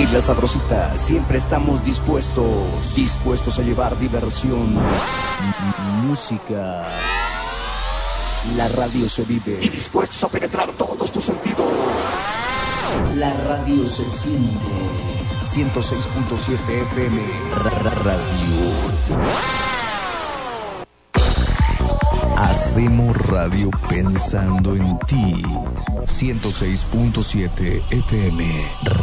En La Sabrosita siempre estamos dispuestos a llevar diversión, música. La radio se vive y dispuestos a penetrar todos tus sentidos. La radio se siente. 106.7 FM Radio. Hacemos radio pensando en ti. 106.7 FM